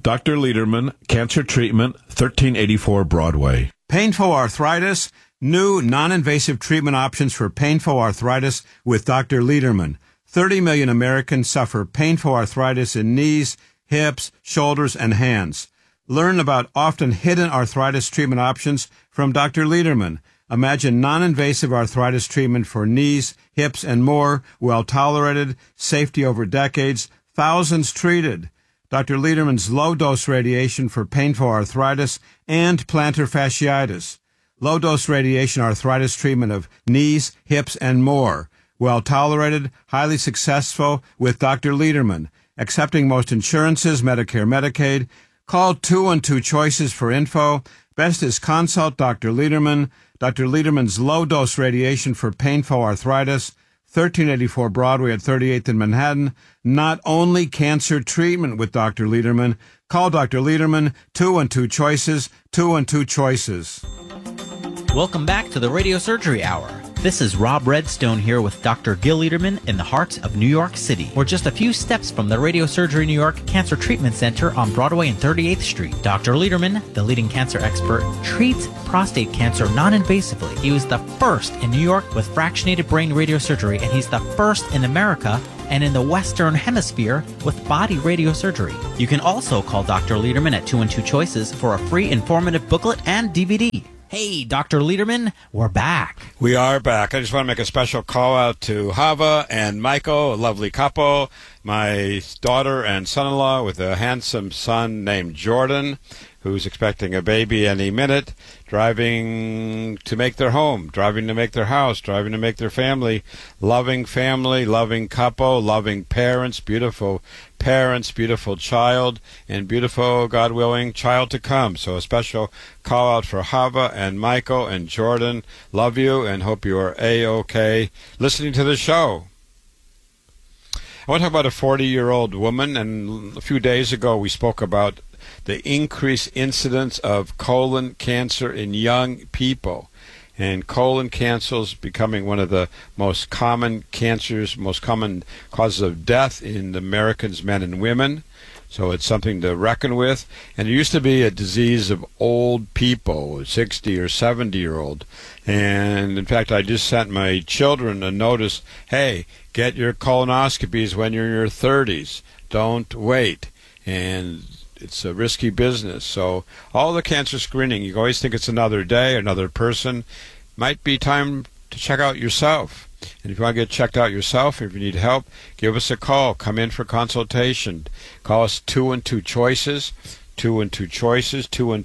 Dr. Lederman, Cancer Treatment, 1384 Broadway. Painful arthritis, new non-invasive treatment options for painful arthritis with Dr. Lederman. 30 million Americans suffer painful arthritis in knees, hips, shoulders, and hands. Learn about often hidden arthritis treatment options from Dr. Lederman. Imagine non-invasive arthritis treatment for knees, hips, and more, well-tolerated, safety over decades, thousands treated. Dr. Lederman's low-dose radiation for painful arthritis and plantar fasciitis. Low-dose radiation arthritis treatment of knees, hips, and more. Well-tolerated, highly successful with Dr. Lederman. Accepting most insurances, Medicare, Medicaid. Call 212 Choices for info. Best is consult Dr. Lederman. Dr. Lederman's low-dose radiation for painful arthritis. 1384 Broadway at 38th in Manhattan. Not only cancer treatment with Dr. Lederman. Call Dr. Lederman, 212 Choices, 212 Choices. Welcome back to the Radio Surgery Hour. This is Rob Redstone here with Dr. Gil Lederman in the heart of New York City. We're just a few steps from the Radio Surgery New York Cancer Treatment Center on Broadway and 38th Street. Dr. Lederman, the leading cancer expert, treats prostate cancer non-invasively. He was the first in New York with fractionated brain radiosurgery, and he's the first in America and in the Western Hemisphere with body radiosurgery. You can also call Dr. Lederman at 212 Choices for a free informative booklet and DVD. Hey, Dr. Lederman, we're back. We are back. I just want to make a special call out to Hava and Michael, a lovely couple, my daughter and son-in-law with a handsome son named Jordan, who's expecting a baby any minute, driving to make their home, driving to make their house, driving to make their family, loving couple, loving parents, beautiful child, and beautiful, God willing, child to come. So a special call out for Hava and Michael and Jordan. Love you and hope you are A-OK listening to the show. I want to talk about a 40-year-old woman, and a few days ago we spoke about the increased incidence of colon cancer in young people. And colon cancer is becoming one of the most common cancers, most common causes of death in Americans, men and women. So it's something to reckon with. And it used to be a disease of old people, 60 or 70-year-old. And in fact, I just sent my children a notice, hey, get your colonoscopies when you're in your 30s. Don't wait. And it's a risky business. So all the cancer screening, you always think it's another day, another person. Might be time to check out yourself. And if you want to get checked out yourself, if you need help, give us a call. Come in for consultation. Call us 212 Choices, 212 Choices,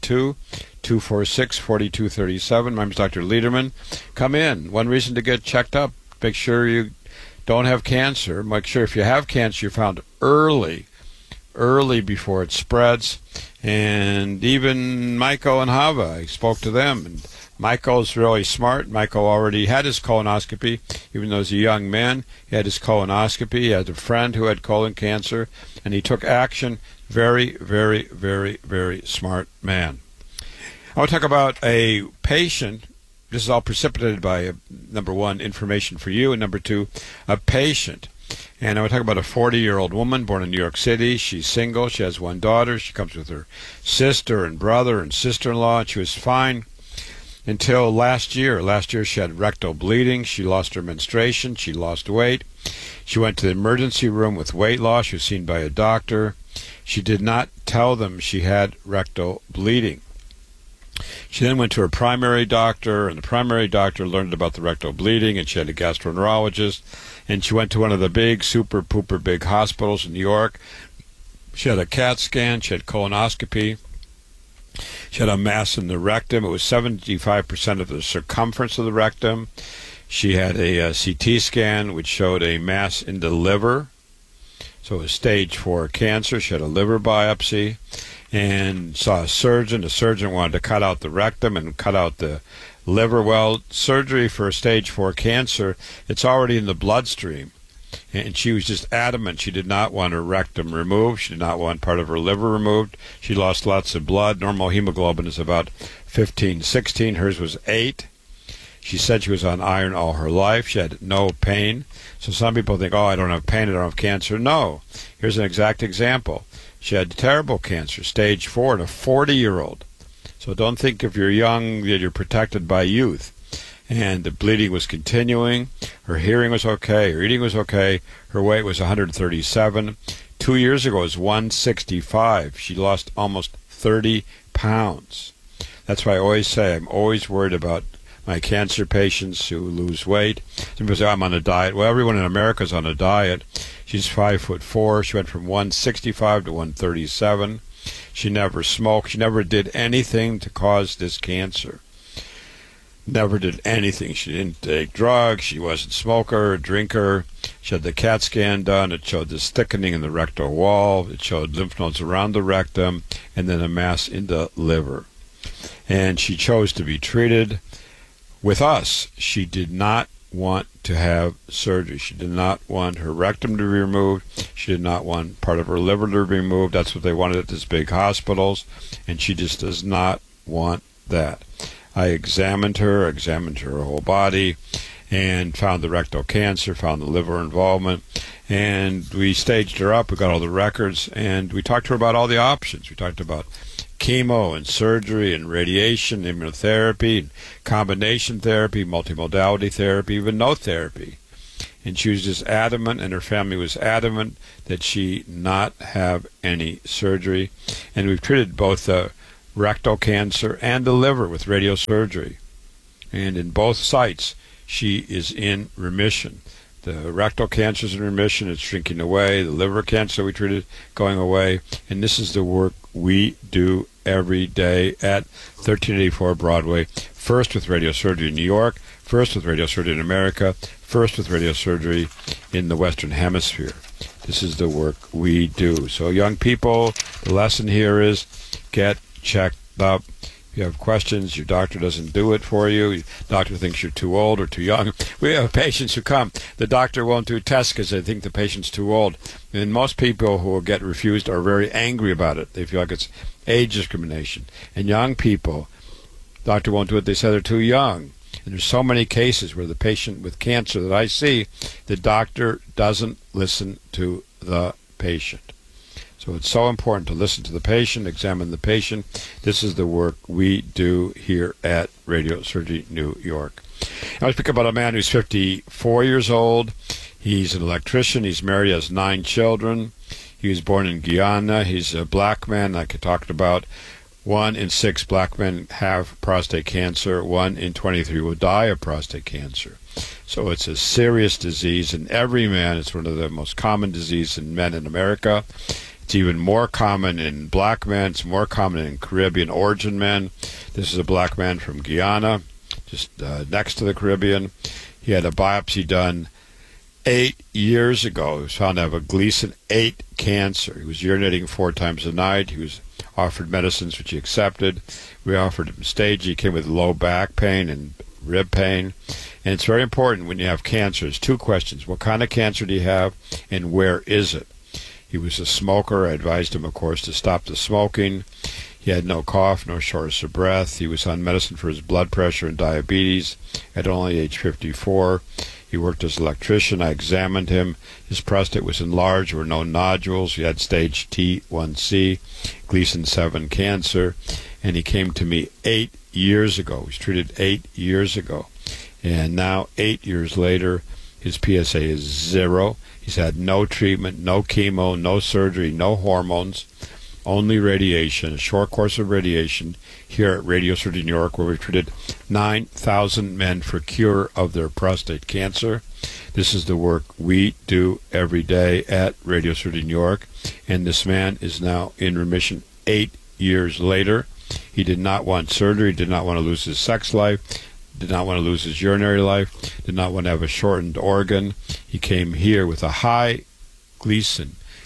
212-246-4237. My name is Dr. Lederman. Come in. One reason to get checked up. Make sure you don't have cancer. Make sure if you have cancer, you're found early before it spreads. And even Michael and Hava, I spoke to them, and Michael's really smart. Michael already had his colonoscopy, even though he's a young man. He had his colonoscopy. He had a friend who had colon cancer, and he took action. Very, very, very, very smart man. I want to talk about a patient. This is all precipitated by, number one, information for you, and number two, a patient. And I want to talk about a 40-year-old woman born in New York City. She's single. She has one daughter. She comes with her sister and brother and sister-in-law, and she was fine until last year. Last year she had rectal bleeding. She lost her menstruation. She lost weight. She went to the emergency room with weight loss. She was seen by a doctor. She did not tell them she had rectal bleeding. She then went to her primary doctor, and the primary doctor learned about the rectal bleeding, and she had a gastroenterologist. And she went to one of the big, super-pooper big hospitals in New York. She had a CAT scan. She had colonoscopy. She had a mass in the rectum. It was 75% of the circumference of the rectum. She had a CT scan, which showed a mass in the liver. So it was stage 4 cancer. She had a liver biopsy and saw a surgeon. The surgeon wanted to cut out the rectum and cut out the liver. Well, surgery for stage 4 cancer, it's already in the bloodstream. And she was just adamant she did not want her rectum removed. She did not want part of her liver removed. She lost lots of blood. Normal hemoglobin is about 15, 16. Hers was 8. She said she was on iron all her life. She had no pain. So some people think, oh, I don't have pain, I don't have cancer. No. Here's an exact example. She had terrible cancer, stage 4, in a 40-year-old. So don't think if you're young that you're protected by youth. And the bleeding was continuing. Her hearing was okay. Her eating was okay. Her weight was 137. 2 years ago it was 165. She lost almost 30 pounds. That's why I always say I'm always worried about my cancer patients who lose weight. Some people say, I'm on a diet. Well, everyone in America is on a diet. She's 5'4". She went from 165 to 137. She never smoked. She never did anything to cause this cancer. Never did anything. She didn't take drugs. She wasn't a smoker, a drinker. She had the CAT scan done. It showed this thickening in the rectal wall. It showed lymph nodes around the rectum and then a mass in the liver. And she chose to be treated with us. She did not want to have surgery. She did not want her rectum to be removed. She did not want part of her liver to be removed. That's what they wanted at these big hospitals. And she just does not want that. I examined her whole body, and found the rectal cancer, found the liver involvement, and we staged her up. We got all the records, and we talked to her about all the options. We talked about chemo and surgery and radiation, immunotherapy, and combination therapy, multimodality therapy, even no therapy. And she was just adamant, and her family was adamant that she not have any surgery. And we've treated both the rectal cancer and the liver with radiosurgery. And in both sites, she is in remission. The rectal cancer is in remission. It's shrinking away. The liver cancer we treated going away. And this is the work we do every day at 1384 Broadway. First with radiosurgery in New York. First with radiosurgery in America. First with radiosurgery in the Western Hemisphere. This is the work we do. So young people, the lesson here is get checked up. If you have questions, your doctor doesn't do it for you. Your doctor thinks you're too old or too young. We have patients who come. The doctor won't do tests because they think the patient's too old. And most people who will get refused are very angry about it. They feel like it's age discrimination. And young people, doctor won't do it. They say they're too young. And there's so many cases where the patient with cancer that I see, the doctor doesn't listen to the patient. So it's so important to listen to the patient, examine the patient. This is the work we do here at Radiosurgery New York. I speak about a man who's 54 years old. He's an electrician. He's married, has 9 children. He was born in Guyana. He's a black man, like I talked about. 1 in 6 black men have prostate cancer. 1 in 23 will die of prostate cancer. So it's a serious disease in every man. It's one of the most common diseases in men in America. It's even more common in black men. It's more common in Caribbean origin men. This is a black man from Guyana, just next to the Caribbean. He had a biopsy done 8 years ago. He was found to have a Gleason 8 cancer. He was urinating 4 times a night. He was offered medicines, which he accepted. We offered him stage. He came with low back pain and rib pain. And it's very important when you have cancer. There's 2 questions. What kind of cancer do you have, and where is it? He was a smoker. I advised him, of course, to stop the smoking. He had no cough, no shortness of breath. He was on medicine for his blood pressure and diabetes at only age 54. He worked as an electrician. I examined him. His prostate was enlarged. There were no nodules. He had stage T1C, Gleason 7 cancer. And he came to me 8 years ago. He was treated 8 years ago. And now, 8 years later, his PSA is 0. He's had no treatment, no chemo, no surgery, no hormones, only radiation, a short course of radiation here at Radiosurgery New York, where we've treated 9,000 men for cure of their prostate cancer. This is the work we do every day at Radiosurgery New York, and this man is now in remission 8 years later. He did not want surgery, did not want to lose his sex life, did not want to lose his urinary life, did not want to have a shortened organ. He came here with a high Gleason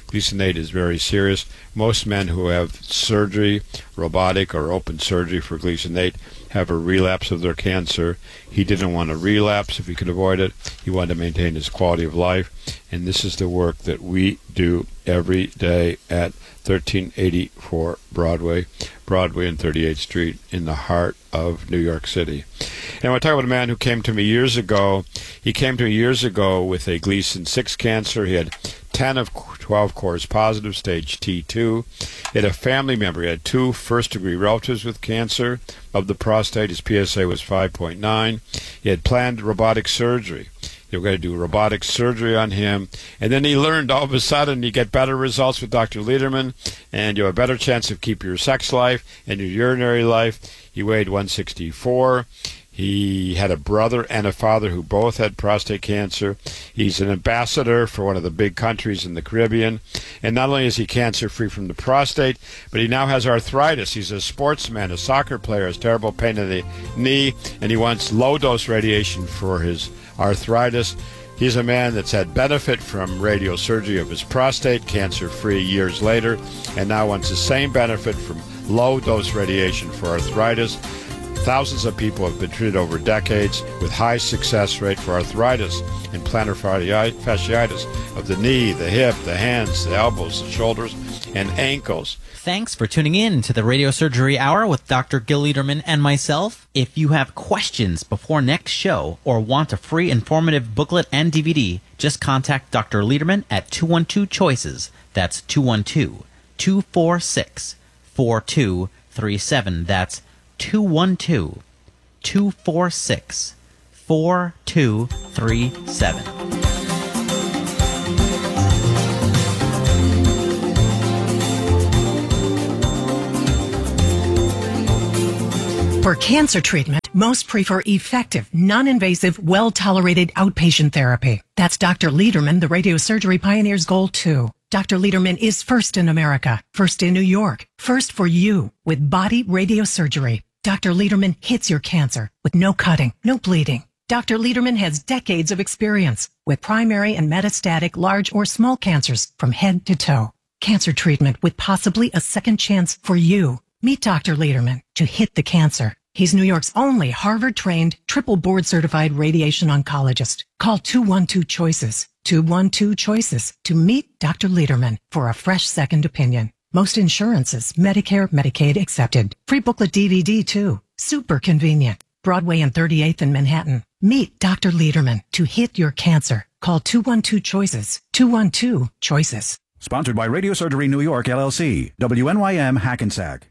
Gleason 8 is very serious. Most men who have surgery, robotic or open surgery for Gleason 8, have a relapse of their cancer. He didn't want to relapse if he could avoid it. He wanted to maintain his quality of life. And this is the work that we do every day at 1384 Broadway and 38th Street in the heart of New York City. And I talk about a man who came to me years ago. He came to me years ago with a Gleason 6 cancer. He had 10 of 12 cores positive, stage T2. He had a family member. He had 2 first-degree relatives with cancer of the prostate. His PSA was 5.9. He had planned robotic surgery. They were going to do robotic surgery on him. And then he learned all of a sudden you get better results with Dr. Lederman, and you have a better chance of keeping your sex life and your urinary life. He weighed 164. He had a brother and a father who both had prostate cancer. He's an ambassador for one of the big countries in the Caribbean. And not only is he cancer-free from the prostate, but he now has arthritis. He's a sportsman, a soccer player, has terrible pain in the knee, and he wants low-dose radiation for his arthritis. He's a man that's had benefit from radiosurgery of his prostate, cancer-free years later, and now wants the same benefit from low-dose radiation for arthritis. Thousands of people have been treated over decades with high success rate for arthritis and plantar fasciitis of the knee, the hip, the hands, the elbows, the shoulders, and ankles. Thanks for tuning in to the Radio Surgery Hour with Dr. Gil Lederman and myself. If you have questions before next show or want a free informative booklet and DVD, just contact Dr. Lederman at 212-CHOICES. That's 212-246-4237. That's 212-246-4237. For cancer treatment, most prefer effective, non-invasive, well-tolerated outpatient therapy. That's Dr. Lederman, the radiosurgery pioneer's goal, too. Dr. Lederman is first in America, first in New York, first for you with body radiosurgery. Dr. Lederman hits your cancer with no cutting, no bleeding. Dr. Lederman has decades of experience with primary and metastatic large or small cancers from head to toe. Cancer treatment with possibly a second chance for you. Meet Dr. Lederman to hit the cancer. He's New York's only Harvard-trained, triple board-certified radiation oncologist. Call 212-CHOICES, 212-CHOICES to meet Dr. Lederman for a fresh second opinion. Most insurances, Medicare, Medicaid accepted. Free booklet DVD too. Super convenient. Broadway and 38th in Manhattan. Meet Dr. Lederman to hit your cancer. Call 212-CHOICES, 212-CHOICES. Sponsored by Radio Surgery New York, LLC, WNYM Hackensack.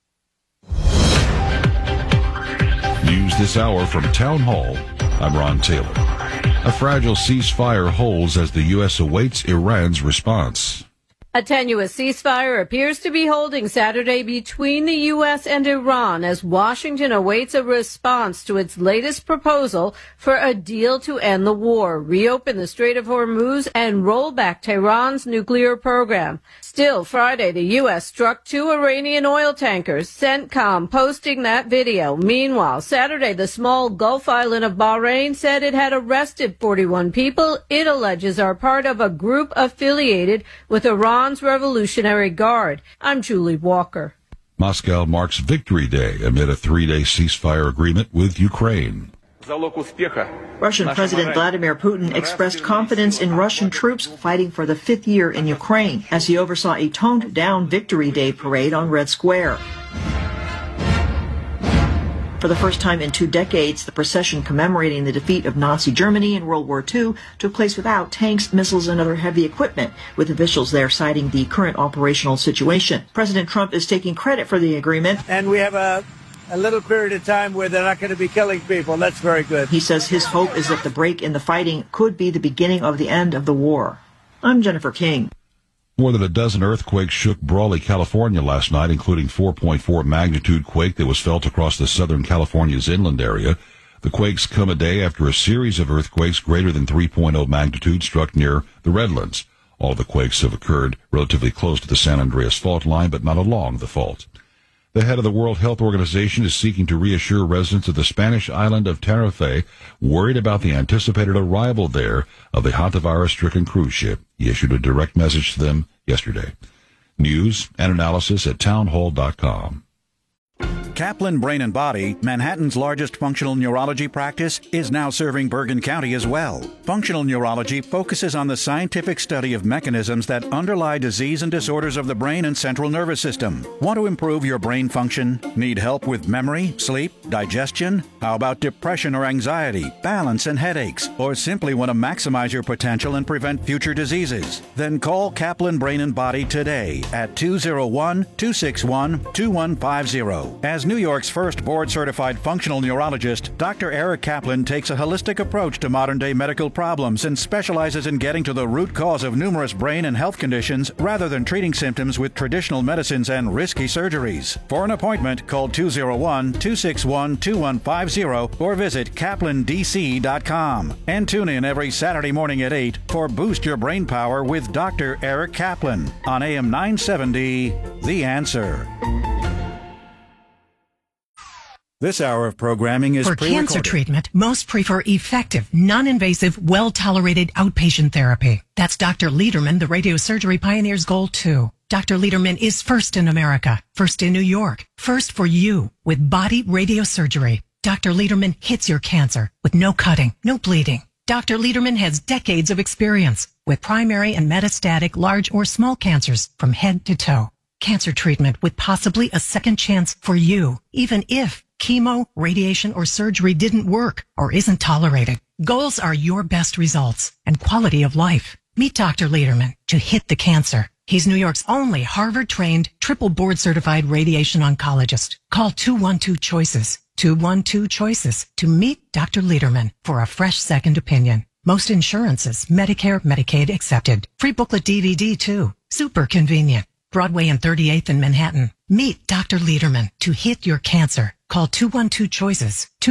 News this hour from Town Hall. I'm Ron Taylor. A fragile ceasefire holds as the U.S. awaits Iran's response. A tenuous ceasefire appears to be holding Saturday between the U.S. and Iran as Washington awaits a response to its latest proposal for a deal to end the war, reopen the Strait of Hormuz, and roll back Tehran's nuclear program. Still, Friday, the U.S. struck 2 Iranian oil tankers, CENTCOM posting that video. Meanwhile, Saturday, the small Gulf island of Bahrain said it had arrested 41 people it alleges are part of a group affiliated with Iran's Revolutionary Guard. I'm Julie Walker. Moscow marks Victory Day amid a 3-day ceasefire agreement with Ukraine. Russian President Vladimir Putin expressed confidence in Russian troops fighting for the 5th year in Ukraine as he oversaw a toned-down Victory Day parade on Red Square. For the first time in 2 decades, the procession commemorating the defeat of Nazi Germany in World War II took place without tanks, missiles, and other heavy equipment, with officials there citing the current operational situation. President Trump is taking credit for the agreement. And we have a little period of time where they're not going to be killing people. That's very good. He says his hope is that the break in the fighting could be the beginning of the end of the war. I'm Jennifer King. More than a dozen earthquakes shook Brawley, California last night, including 4.4 magnitude quake that was felt across the Southern California's inland area. The quakes come a day after a series of earthquakes greater than 3.0 magnitude struck near the Redlands. All the quakes have occurred relatively close to the San Andreas fault line, but not along the fault. The head of the World Health Organization is seeking to reassure residents of the Spanish island of Tenerife worried about the anticipated arrival there of the hantavirus-stricken cruise ship. He issued a direct message to them yesterday. News and analysis at townhall.com. Kaplan Brain and Body, Manhattan's largest functional neurology practice, is now serving Bergen County as well. Functional neurology focuses on the scientific study of mechanisms that underlie disease and disorders of the brain and central nervous system. Want to improve your brain function? Need help with memory, sleep, digestion? How about depression or anxiety, balance and headaches? Or simply want to maximize your potential and prevent future diseases? Then call Kaplan Brain and Body today at 201-261-2150. As New York's first board-certified functional neurologist, Dr. Eric Kaplan takes a holistic approach to modern-day medical problems and specializes in getting to the root cause of numerous brain and health conditions rather than treating symptoms with traditional medicines and risky surgeries. For an appointment, call 201-261-2150 or visit kaplandc.com. And tune in every Saturday morning at 8 for Boost Your Brain Power with Dr. Eric Kaplan on AM 970, The Answer. This hour of programming is for pre-recorded. Cancer treatment, most prefer effective, non-invasive, well-tolerated outpatient therapy. That's Dr. Lederman, the radiosurgery pioneer's goal, too. Dr. Lederman is first in America, first in New York, first for you with body radiosurgery. Dr. Lederman hits your cancer with no cutting, no bleeding. Dr. Lederman has decades of experience with primary and metastatic large or small cancers from head to toe. Cancer treatment with possibly a second chance for you, even if chemo, radiation, or surgery didn't work or isn't tolerated. Goals are your best results and quality of life. Meet Dr. Lederman to hit the cancer. He's New York's only Harvard-trained, triple board-certified radiation oncologist. Call 212-CHOICES, 212-CHOICES to meet Dr. Lederman for a fresh second opinion. Most insurances, Medicare, Medicaid accepted. Free booklet DVD too. Super convenient. Broadway and 38th in Manhattan. Meet Dr. Lederman to hit your cancer. Call 212-CHOICES.